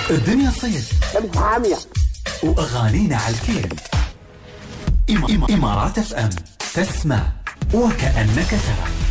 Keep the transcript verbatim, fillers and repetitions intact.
الدنيا صيف لابس حامية وأغانينا على الكيف. إما إما إمارات اف ام، تسمع وكأنك ترى.